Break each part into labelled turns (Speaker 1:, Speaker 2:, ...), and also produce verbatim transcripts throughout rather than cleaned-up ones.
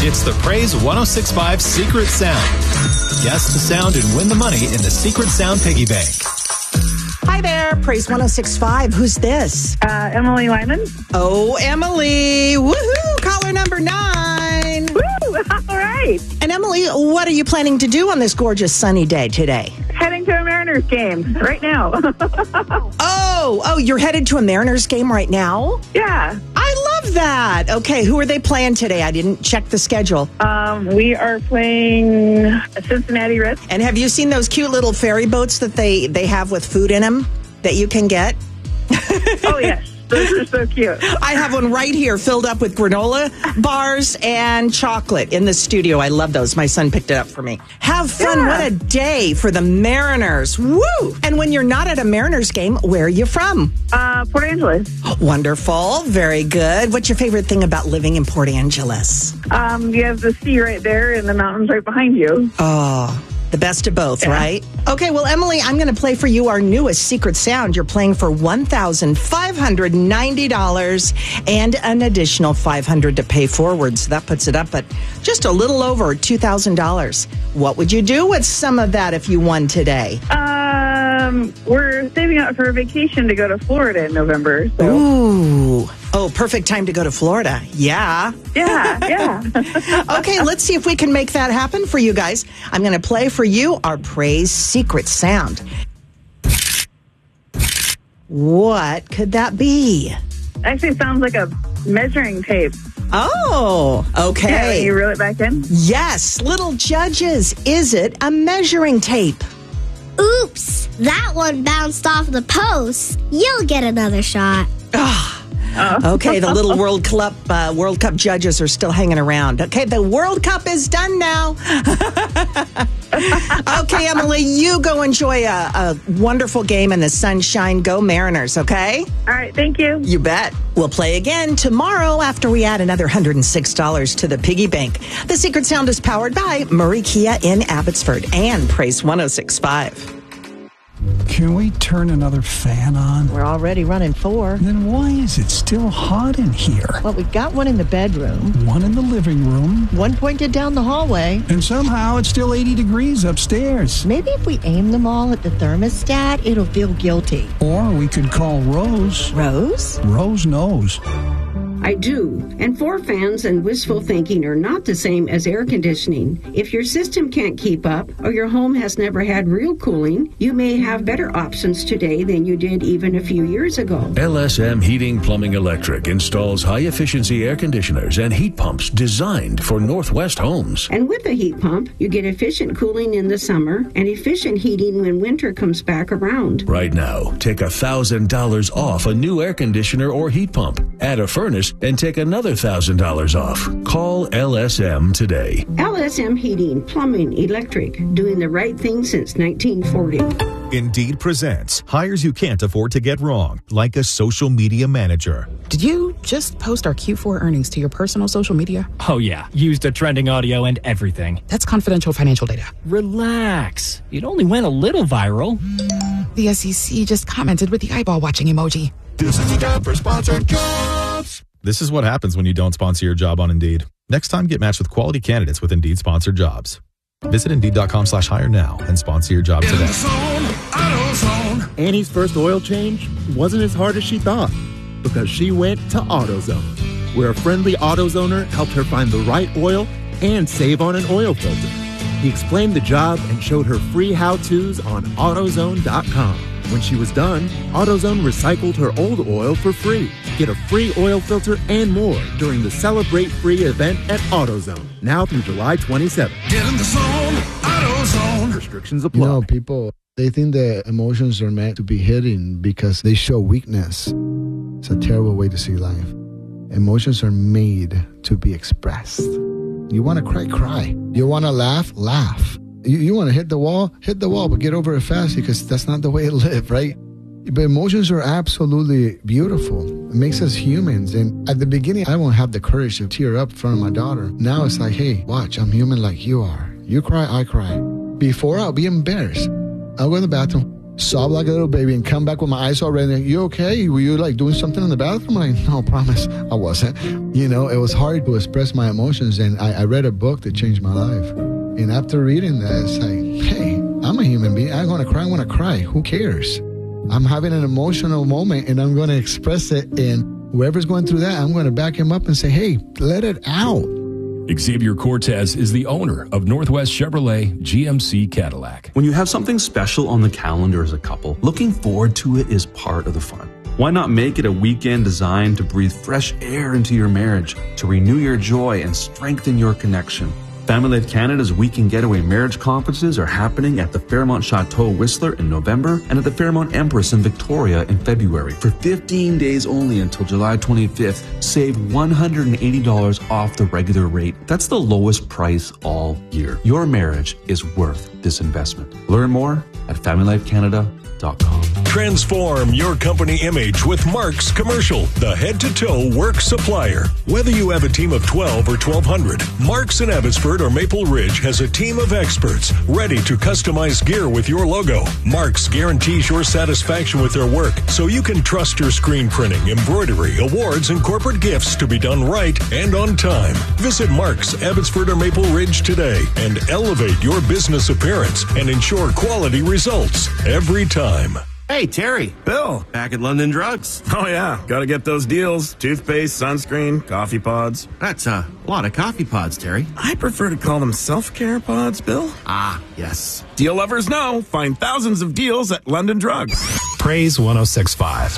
Speaker 1: It's the Praise one oh six point five Secret Sound. Guess the sound and win the money in the Secret Sound Piggy Bank.
Speaker 2: Hi there, Praise one oh six point five. Who's this?
Speaker 3: Uh, Emily Lyman.
Speaker 2: Oh, Emily. Woohoo! Caller number nine.
Speaker 3: Woo! All right.
Speaker 2: And Emily, what are you planning to do on this gorgeous sunny day today?
Speaker 3: Heading to a Mariners game right now.
Speaker 2: oh, oh, you're headed to a Mariners game right now?
Speaker 3: Yeah.
Speaker 2: I love that. Okay, who are they playing today? I didn't check the schedule.
Speaker 3: Um, we are playing Cincinnati Reds.
Speaker 2: And have you seen those cute little ferry boats that they, they have with food in them that you can get?
Speaker 3: Oh, yes. Those are so cute.
Speaker 2: I have one right here filled up with granola bars and chocolate in the studio. I love those. My son picked it up for me. Have fun.
Speaker 3: Yeah.
Speaker 2: What a day for the Mariners. Woo! And when you're not at a Mariners game, where are you from?
Speaker 3: Uh, Port Angeles.
Speaker 2: Wonderful. Very good. What's your favorite thing about living in Port Angeles?
Speaker 3: Um, you have the sea right there and the mountains right behind you.
Speaker 2: Oh, the best of both,
Speaker 3: Yeah.
Speaker 2: right? Okay, well, Emily, I'm going to play for you our newest secret sound. You're playing for one thousand five hundred ninety dollars and an additional five hundred dollars to pay forward. So that puts it up at just a little over two thousand dollars. What would you do with some of that if you won today?
Speaker 3: Um, we're saving up for a vacation to go to Florida in November. So.
Speaker 2: Ooh. Oh, perfect time to go to Florida. Yeah.
Speaker 3: Yeah, yeah.
Speaker 2: Okay, let's see if we can make that happen for you guys. I'm going to play for you our Praise Secret Sound. What could that be?
Speaker 3: Actually, it sounds like a measuring tape.
Speaker 2: Oh, okay.
Speaker 3: Yeah, when you reel it back in.
Speaker 2: Yes, little judges, is it a measuring tape?
Speaker 4: Oops, that one bounced off the post. You'll get another shot.
Speaker 2: Ah.
Speaker 3: Oh.
Speaker 2: Okay, the little World Cup uh, World Cup judges are still hanging around. Okay, the World Cup is done now. Okay, Emily, you go enjoy a, a wonderful game in the sunshine. Go Mariners, okay?
Speaker 3: All right, thank you.
Speaker 2: You bet. We'll play again tomorrow after we add another one hundred six dollars to the piggy bank. The Secret Sound is powered by Murray Kia in Abbotsford and Praise one oh six point five.
Speaker 5: Can we turn another fan on?
Speaker 6: We're already running four.
Speaker 5: Then why is it still hot in here?
Speaker 6: Well, we've got one in the bedroom,
Speaker 5: One in the living room,
Speaker 6: one pointed down the hallway.
Speaker 5: and somehow it's still eighty degrees upstairs.
Speaker 6: Maybe if we aim them all at the thermostat, it'll feel guilty.
Speaker 5: Or we could call Rose.
Speaker 6: Rose?
Speaker 5: Rose knows.
Speaker 7: I do. And four fans and wishful thinking are not the same as air conditioning. If your system can't keep up or your home has never had real cooling, you may have better options today than you did even a few years ago.
Speaker 8: L S M Heating Plumbing Electric installs high-efficiency air conditioners and heat pumps designed for Northwest homes.
Speaker 7: And with a heat pump, you get efficient cooling in the summer and efficient heating when winter comes back around.
Speaker 8: Right now, take one thousand dollars off a new air conditioner or heat pump. Add a furnace and take another one thousand dollars off. Call L S M today.
Speaker 7: L S M Heating, Plumbing, Electric, doing the right thing since nineteen forty.
Speaker 9: Indeed presents hires you can't afford to get wrong, like a social media manager.
Speaker 10: Did you just post our Q four earnings to your personal social media?
Speaker 11: Oh, yeah. Used a trending audio and everything.
Speaker 10: That's confidential financial data.
Speaker 11: Relax. It only went a little viral.
Speaker 10: The S E C just commented with the eyeball watching emoji.
Speaker 9: This is the ad for sponsored jobs. This is what happens when you don't sponsor your job on Indeed. Next time, get matched with quality candidates with Indeed sponsored jobs. Visit Indeed.com slash hire now and sponsor your job today.
Speaker 12: Annie's first oil change wasn't as hard as she thought because she went to AutoZone, where a friendly AutoZoner helped her find the right oil and save on an oil filter. He explained the job and showed her free how-tos on AutoZone dot com. When she was done, AutoZone recycled her old oil for free. Get a free oil filter and more during the Celebrate Free event at AutoZone, now through July twenty-seventh.
Speaker 13: Get in the zone, AutoZone.
Speaker 12: Restrictions apply.
Speaker 14: You know, people, they think that emotions are meant to be hidden because they show weakness. It's a terrible way to see life. Emotions are made to be expressed. You want to cry, cry. You want to laugh, laugh. You, you want to hit the wall, hit the wall, but get over it fast because that's not the way to live, right? But emotions are absolutely beautiful. It makes us humans. And at the beginning, I won't have the courage to tear up in front of my daughter. Now it's like, hey, watch, I'm human like you are. You cry, I cry. Before, I'll be embarrassed. I'll go in the bathroom. sob like a little baby, and come back with my eyes all red. You okay? Were you like doing something in the bathroom? I'm like, no, promise, I wasn't. You know, it was hard to express my emotions, and I, I read a book that changed my life. And after reading that, it's like, hey, I'm a human being. I'm going to cry, I want to cry. Who cares? I'm having an emotional moment, and I'm going to express it, and whoever's going through that, I'm going to back him up and say, hey, let it out.
Speaker 15: Xavier Cortez is the owner of Northwest Chevrolet G M C Cadillac.
Speaker 16: When you have something special on the calendar as a couple, looking forward to it is part of the fun. Why not make it a weekend designed to breathe fresh air into your marriage, to renew your joy and strengthen your connection? Family Life Canada's Weekend Getaway Marriage Conferences are happening at the Fairmont Chateau Whistler in November and at the Fairmont Empress in Victoria in February. For fifteen days only until July twenty-fifth, save one hundred eighty dollars off the regular rate. That's the lowest price all year. Your marriage is worth this investment. Learn more at family life canada dot com.
Speaker 17: Transform your company image with Mark's Commercial, the head-to-toe work supplier. Whether you have a team of twelve or twelve hundred, Mark's in Abbotsford or Maple Ridge has a team of experts ready to customize gear with your logo. Mark's guarantees your satisfaction with their work, so you can trust your screen printing, embroidery, awards, and corporate gifts to be done right and on time. Visit Mark's, Abbotsford or Maple Ridge today and elevate your business appearance and ensure quality results every time.
Speaker 18: Hey, Terry. Bill. Back at London Drugs.
Speaker 19: Oh, yeah. Gotta get those deals. Toothpaste, sunscreen, coffee pods.
Speaker 18: That's uh, a lot of coffee pods, Terry.
Speaker 19: I prefer to call them self-care pods, Bill.
Speaker 18: Ah, yes.
Speaker 19: Deal lovers know. Find thousands of deals at London Drugs.
Speaker 1: Praise one oh six point five.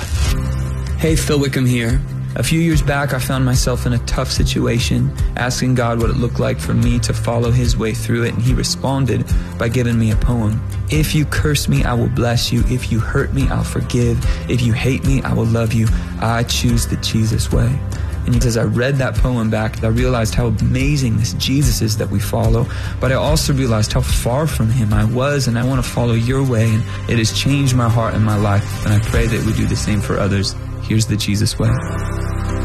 Speaker 20: Hey, Phil Wickham here. A few years back, I found myself in a tough situation, asking God what it looked like for me to follow His way through it, and He responded by giving me a poem. If you curse me, I will bless you. If you hurt me, I'll forgive. If you hate me, I will love you. I choose the Jesus way. And as I read that poem back, I realized how amazing this Jesus is that we follow, but I also realized how far from Him I was, and I want to follow your way, and it has changed my heart and my life, and I pray that we do the same for others. Here's the Jesus way.